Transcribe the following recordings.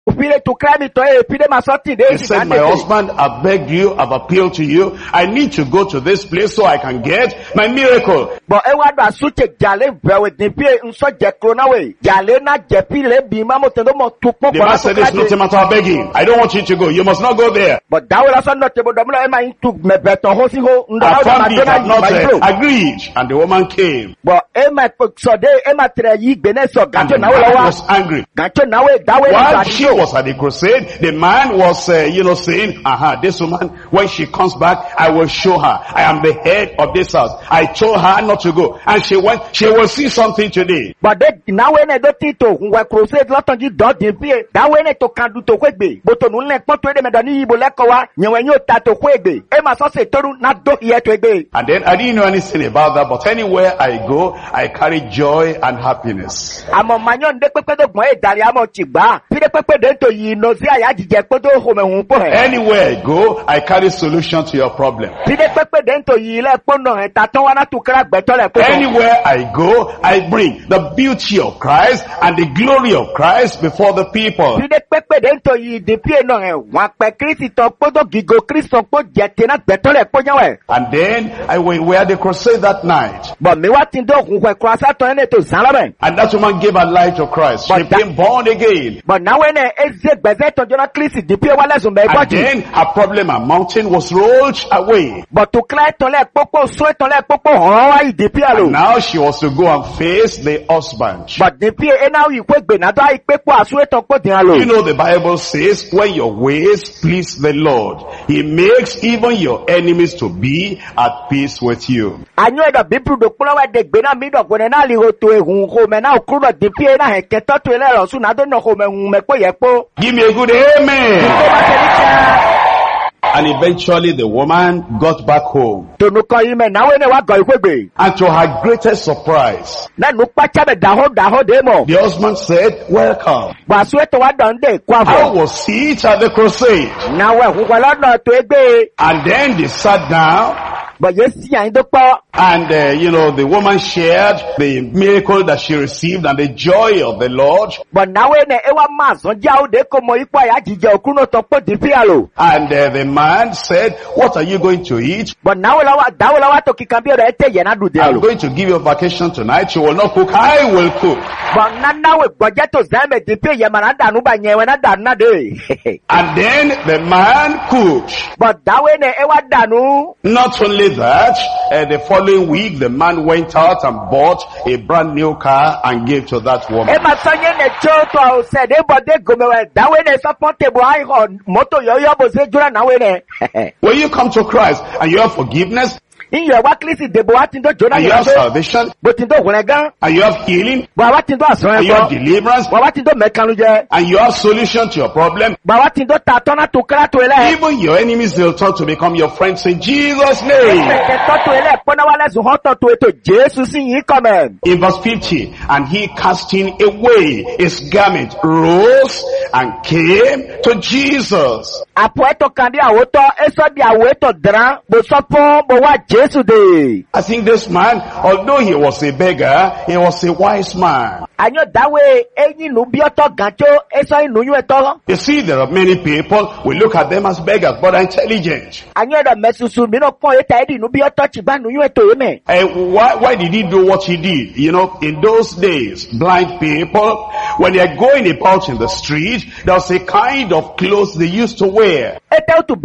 He said, my husband, I've begged you, I've appealed to you. I need to go to this place so I can get my miracle. The man said, it's not a matter of begging. I don't want you to go. You must not go there. I found it, I've not agreed. And the woman came. And the man was angry. While she was at the crusade, the man was, saying, this woman, when she comes back, I will show her. I am the head of this house. I told her not to go. And she went, she will see something today. But now when I don't think to crusade, lot of you don't be that when I took can do to Wegbe, but on like Medani Bolekawa, when you tato Wegbe, Emma Sose Toru not do yet Wegbe. And then I didn't know anything about that, but anywhere I go, I carry joy and happiness. I'm on my own Dariamo Chiba, anywhere I go, I carry solution to your problem. Anywhere I go, I bring the beauty of Christ and the glory of Christ before the people. And then we were at the crusade that night. And that woman gave her life to Christ. She became born again. But now when and then her problem, her mountain was rolled away. And now she was to go and face the husband. You know the Bible says, when your ways please the Lord, He makes even your enemies to be at peace with you. Give me a good amen. And eventually the woman got back home. And to her greatest surprise, the husband said, welcome. How was it at the crusade? And then they sat down. And the woman shared the miracle that she received and the joy of the Lord. And the man said, what are you going to eat? I'm going to give you a vacation tonight. You will not cook, I will cook. And then the man cooked. Not only that, the following week the man went out and bought a brand new car and gave to that woman. When you come to Christ and you have forgiveness, and you have salvation, and you have healing, and you have deliverance, and you have solution to your problem, even your enemies will turn to become your friends in Jesus' name. In verse 50, and he, casting away his garment, rose and came to Jesus. I think this man, although he was a beggar, he was a wise man. You see, there are many people, we look at them as beggars, but are intelligent. Why did he do what he did? You know, in those days, blind people, when they are going about in the street, there was a kind of clothes they used to wear. It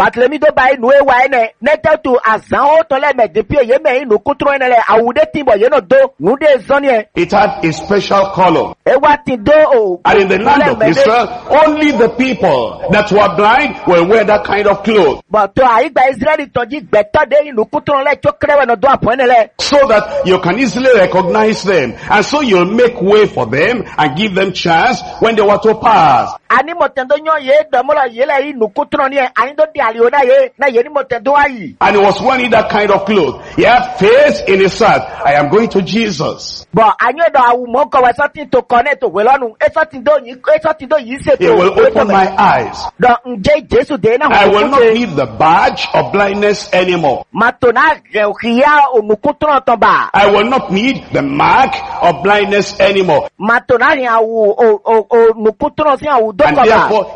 had a special color. And in the land of Israel, only the people that were blind will wear that kind of clothes. So that you can easily recognize them. And so you'll make way for them and give them chance when they were to pass. And it was wearing that kind of clothes. He had faith in his heart. I am going to Jesus. And something to connect to welonu. It's something do you say He will open my eyes. I will not need the badge of blindness anymore. I will not need the mark of blindness anymore. And therefore,